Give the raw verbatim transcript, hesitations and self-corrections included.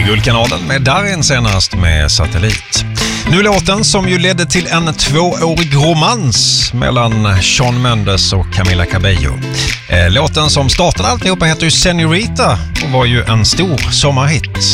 Guldkanalen med Darin senast med Satellit. Nu låten som ju ledde till en tvåårig romans mellan Shawn Mendes och Camila Cabello. Låten som startade alltihopa heter ju Senorita och var ju en stor sommarhit.